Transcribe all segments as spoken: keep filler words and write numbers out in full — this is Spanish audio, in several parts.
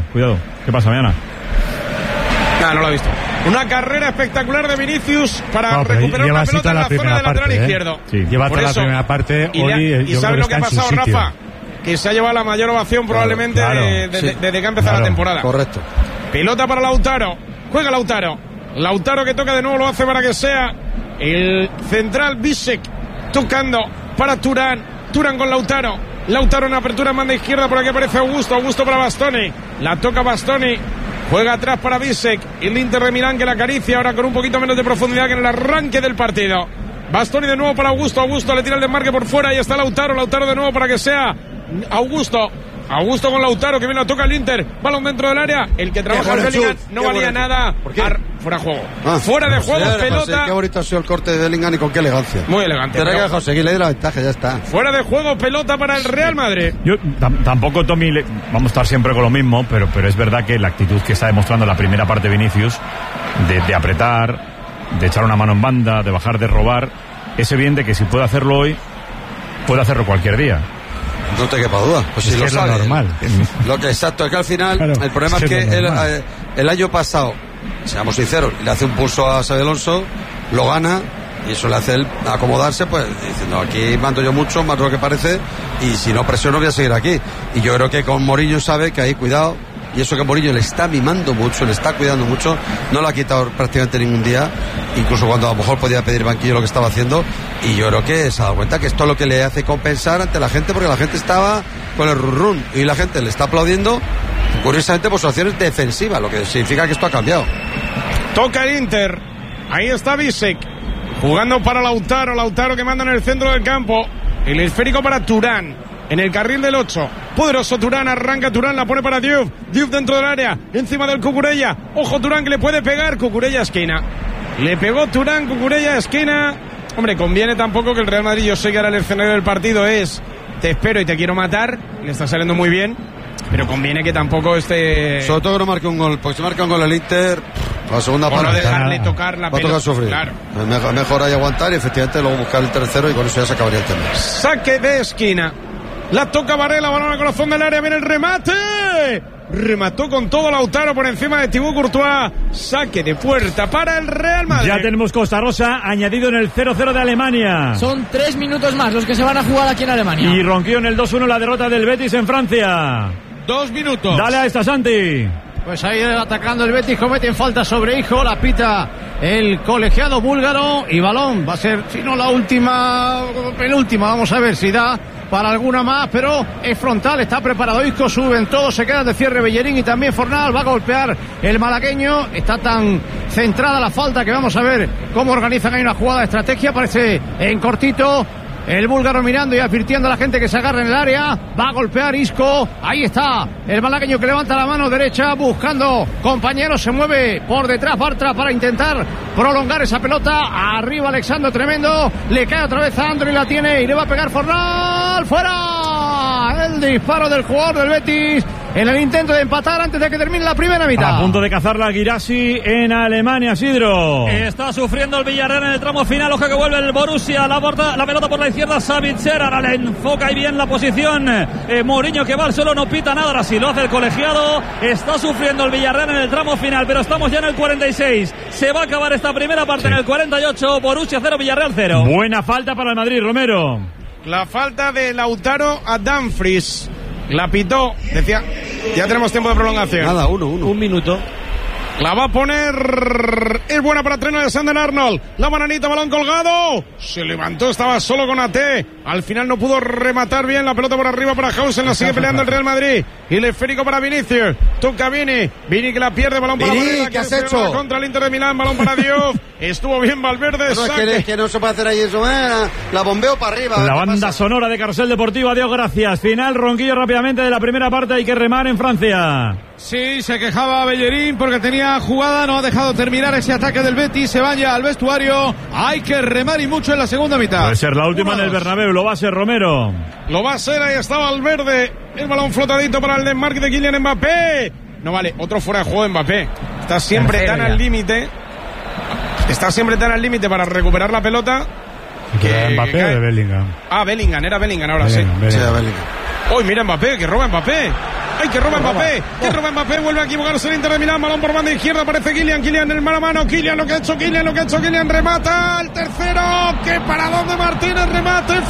cuidado. ¿Qué pasa, mañana? No, no lo he visto. Una carrera espectacular de Vinicius para no, recuperar la pelota en la, la zona del lateral ¿eh? izquierdo. Sí, lleva toda la primera parte. Y, hoy, y yo ¿sabes lo que ha pasado, Rafa? Sitio. Que se ha llevado la mayor ovación probablemente claro, claro, de, de, sí, de, desde que ha empezado claro, la temporada. Correcto. Pelota para Lautaro. Juega Lautaro. Lautaro que toca de nuevo, lo hace para que sea el central Bisek. Tocando para Turán. Turán con Lautaro. Lautaro en apertura, manda izquierda, por aquí aparece Augusto. Augusto para Bastoni. La toca Bastoni. Juega atrás para Bisek. El Inter de Milán que la acaricia ahora con un poquito menos de profundidad que en el arranque del partido. Bastoni de nuevo para Augusto. Augusto le tira el desmarque por fuera. Ahí está Lautaro. Lautaro de nuevo para que sea Augusto. Augusto con Lautaro que viene a tocar el Inter. Balón dentro del área. El que trabaja el Bellingham no valía nada. Ar- fuera de juego. Ah, fuera de juego, sí, pelota. José, qué bonito ha sido el corte de Bellingham y con qué elegancia. Muy elegante. Pero hay que conseguirle la ventaja, ya está. Fuera de juego, pelota para el Real Madrid. Yo tam- tampoco, Tommy, le, vamos a estar siempre con lo mismo, pero, pero es verdad que la actitud que está demostrando la primera parte de Vinicius, de, de apretar, de echar una mano en banda, de bajar, de robar, es evidente que si puede hacerlo hoy, puede hacerlo cualquier día. No te quepa duda. Pues es si que lo es sabe. Lo normal. Lo que exacto es que al final claro, el problema es es que, que es el, eh, el año pasado, seamos sinceros, le hace un pulso a Xabi Alonso, lo gana y eso le hace él acomodarse, pues diciendo aquí mando yo mucho, más de lo que parece, y si no presiono voy a seguir aquí. Y yo creo que con Mourinho sabe que ahí cuidado. Y eso que Mourinho le está mimando mucho, le está cuidando mucho, no lo ha quitado prácticamente ningún día, incluso cuando a lo mejor podía pedir banquillo lo que estaba haciendo, y yo creo que se ha dado cuenta que esto es lo que le hace compensar ante la gente, porque la gente estaba con el run run y la gente le está aplaudiendo, curiosamente por sus acciones defensivas, lo que significa que esto ha cambiado. Toca el Inter, ahí está Bisek, jugando para Lautaro, Lautaro que manda en el centro del campo, el esférico para Turán. En el carril del ocho, poderoso Turán, arranca Turán, la pone para Diouf, Diouf dentro del área, encima del Cucurella, ojo Turán que le puede pegar, Cucurella esquina, le pegó Turán, Cucurella esquina, hombre, conviene tampoco que el Real Madrid, yo sé que ahora el escenario del partido es, te espero y te quiero matar, le está saliendo muy bien, pero conviene que tampoco esté... Sobre todo que no marque un gol, porque si marca un gol el Inter, la segunda parte... no dejarle tocar la pelota. Va a tocar sufrir. Claro. Mejor, mejor hay aguantar y efectivamente luego buscar el tercero y con eso ya se acabaría el tema. Saque de esquina. La toca Varela, balón al corazón del área, viene el remate. Remató con todo Lautaro por encima de Thibaut Courtois. Saque de puerta para el Real Madrid. Ya tenemos Costa Rosa añadido en el cero cero de Alemania. Son tres minutos más los que se van a jugar aquí en Alemania. Y ronquió en el dos uno la derrota del Betis en Francia. Dos minutos. Dale a esta, Santi. Pues ahí atacando el Betis, cometen falta sobre Hijo, la pita el colegiado búlgaro y balón. Va a ser, si no la última, penúltima, vamos a ver si da para alguna más, pero es frontal, está preparado Isco, suben todos, se quedan de cierre Bellerín y también Fornal, va a golpear el malagueño, está tan centrada la falta que vamos a ver cómo organizan ahí una jugada de estrategia, parece en cortito. El búlgaro mirando y advirtiendo a la gente que se agarre en el área. Va a golpear Isco. Ahí está el malagueño que levanta la mano derecha buscando compañeros. Se mueve por detrás Bartra para intentar prolongar esa pelota. Arriba Alexandro tremendo. Le cae otra vez a Andro y la tiene. Y le va a pegar Fornal. ¡Fuera! El disparo del jugador del Betis en el intento de empatar antes de que termine la primera mitad. A punto de cazar la Guirassi en Alemania, Sidro. Está sufriendo el Villarreal en el tramo final. Ojo que vuelve el Borussia. La, borda, la pelota por la izquierda. Savitzer. Ahora le enfoca y bien la posición. Eh, Mourinho que va al suelo. No pita nada. Ahora sí lo hace el colegiado. Está sufriendo el Villarreal en el tramo final. Pero estamos ya en el cuarenta y seis. Se va a acabar esta primera parte sí. En el cuarenta y ocho. Borussia cero, Villarreal cero. Buena falta para el Madrid, Romero. La falta de Lautaro a Dumfries. La pitó, decía, ya tenemos tiempo de prolongación. Nada, uno, uno. Un minuto. La va a poner. Es buena para Treno de Sander Arnold. La bananita, balón colgado. Se levantó, estaba solo con A T. Al final no pudo rematar bien. La pelota por arriba para Hausen. La sigue peleando el Real Madrid. Y el esférico para Vinicius. Toca Vini. Vini que la pierde. Balón para Vini, Valverde. ¿qué has hecho? Contra el Inter de Milán. Balón para Diouf. Estuvo bien Valverde. No, es que, es que no se puede hacer ahí eso. Eh, la bombeo para arriba. La banda sonora de Carrusel Deportivo. Adiós, gracias. Final, ronquillo rápidamente de la primera parte. Hay que remar en Francia. Sí, se quejaba Bellerín porque tenía jugada, no ha dejado terminar ese ataque del Betis, se van ya al vestuario, hay que remar y mucho en la segunda mitad. Puede ser la última en el Bernabéu, lo va a ser Romero. Lo va a ser, ahí está Valverde, el balón flotadito para el desmarque de Kylian Mbappé. No vale, otro fuera de juego de Mbappé. Está siempre tan al límite, está siempre tan al límite para recuperar la pelota. Que ¿De Mbappé que o de Bellingham? Ah, Bellingham, era Bellingham ahora Bellingham, sí. Bellingham. Sí, Bellingham. Uy, mira Mbappé, que roba Mbappé. ¡Ay, que roba Mbappé! ¡Que roba Mbappé! Vuelve a equivocarse el Inter de Milán. Balón por banda izquierda. Aparece Kylian. Kylian en el mano a mano. Kylian lo que ha hecho Kylian. Lo que ha hecho Kylian. Remata. El tercero. ¡Qué paradón de Martínez! ¡Remate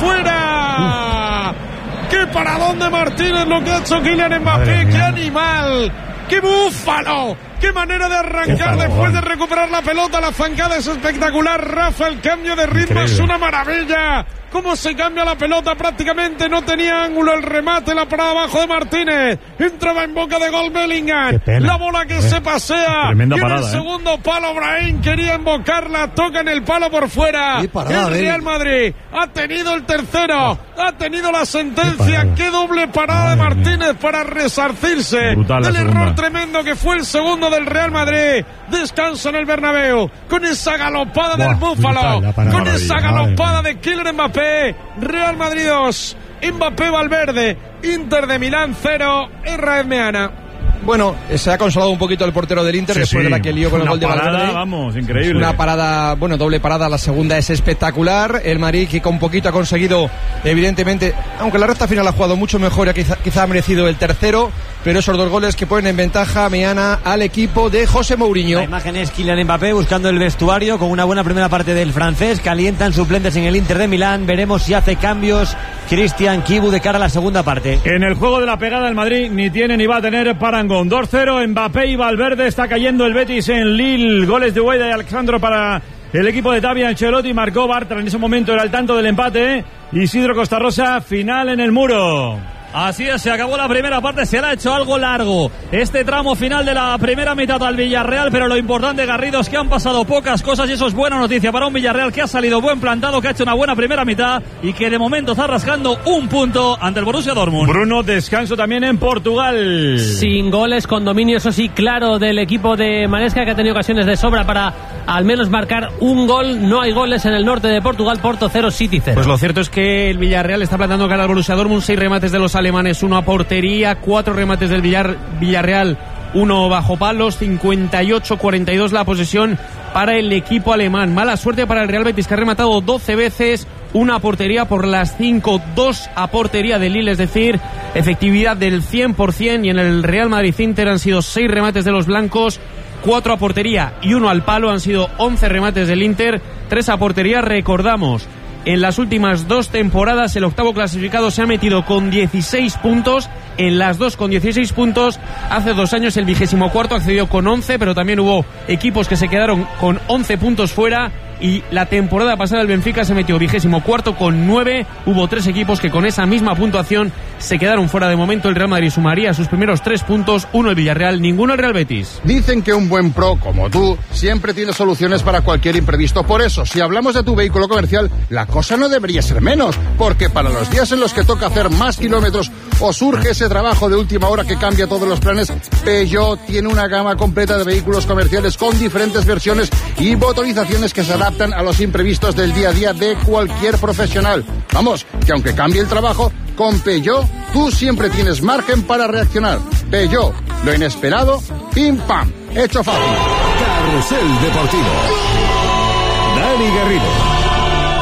fuera! ¡Qué paradón de Martínez! Lo que ha hecho Kylian Mbappé. ¡Qué animal! ¡Qué búfalo! ¡Qué manera de arrancar después de recuperar la pelota! La zancada es espectacular. Rafa, el cambio de ritmo es una maravilla. Cómo se cambia la pelota, prácticamente no tenía ángulo el remate, la parada abajo de Martínez, entraba en boca de gol Bellingham, la bola que eh, se pasea, tremenda y en parada, el segundo eh. palo Brahim quería invocarla, toca en el palo por fuera, parada, el Real Madrid ha tenido el tercero, ha tenido la sentencia, qué, qué doble parada Madre de Martínez mía. Para resarcirse Brutal del error tremendo que fue el segundo del Real Madrid, descansa en el Bernabéu, con esa galopada Buah, del Búfalo, con esa galopada de Kylian Mbappé. Real Madrid dos, Mbappé Valverde, Inter de Milán cero, R F Meana. Bueno, se ha consolado un poquito el portero del Inter sí, después sí. de la que lió con Una el gol de parada, Valverde. Vamos, increíble. Una parada, bueno, doble parada, la segunda es espectacular. El Madrid que con poquito ha conseguido, evidentemente, aunque la recta final ha jugado mucho mejor, quizá, quizá ha merecido el tercero, pero esos dos goles que ponen en ventaja Meana al equipo de José Mourinho. La imagen es Kylian Mbappé buscando el vestuario con una buena primera parte del francés. Calientan suplentes en el Inter de Milán. Veremos si hace cambios Cristian Kibu de cara a la segunda parte. En el juego de la pegada el Madrid ni tiene ni va a tener parangón. dos cero, Mbappé y Valverde. Está cayendo el Betis en Lille. Goles de Weida y Alexandro para el equipo de Xabi Ancelotti. Marcó Bartra, en ese momento era el tanto del empate. Isidro Costarrosa, final en el muro. Así es, se acabó la primera parte, se le ha hecho algo largo este tramo final de la primera mitad al Villarreal, pero lo importante, Garrido, es que han pasado pocas cosas y eso es buena noticia para un Villarreal que ha salido buen plantado, que ha hecho una buena primera mitad y que de momento está rascando un punto ante el Borussia Dortmund. Bruno, descanso también en Portugal. Sin goles, con dominio, eso sí, claro, del equipo de Maresca, que ha tenido ocasiones de sobra para al menos marcar un gol. No hay goles en el norte de Portugal, Porto cero, City cero. Pues lo cierto es que el Villarreal está plantando cara al Borussia Dortmund, seis remates de los alemanes, uno a portería, cuatro remates del Villar, Villarreal, uno bajo palos, cincuenta y ocho cuarenta y dos la posesión para el equipo alemán. Mala suerte para el Real Betis, que ha rematado doce veces, una a portería por las cinco, dos a portería de Lille, es decir, efectividad del cien por ciento, y en el Real Madrid Inter han sido seis remates de los blancos, cuatro a portería y uno al palo, han sido once remates del Inter, tres a portería. Recordamos, en las últimas dos temporadas el octavo clasificado se ha metido con dieciséis puntos, en las dos con dieciséis puntos. Hace dos años el vigésimo cuarto accedió con once, pero también hubo equipos que se quedaron con once puntos fuera, y la temporada pasada el Benfica se metió vigésimo cuarto con nueve. Hubo tres equipos que con esa misma puntuación se quedaron fuera. De momento el Real Madrid sumaría sus primeros tres puntos, uno el Villarreal, ninguno el Real Betis. Dicen que un buen pro como tú siempre tiene soluciones para cualquier imprevisto. Por eso, si hablamos de tu vehículo comercial, la cosa no debería ser menos, porque para los días en los que toca hacer más kilómetros o surge ese trabajo de última hora que cambia todos los planes, Peugeot tiene una gama completa de vehículos comerciales con diferentes versiones y motorizaciones que se adaptan a los imprevistos del día a día de cualquier profesional. Vamos, que aunque cambie el trabajo, con Peugeot tú siempre tienes margen para reaccionar. Peugeot, lo inesperado, pim pam, hecho fácil. Carrusel Deportivo. Dani Garrido.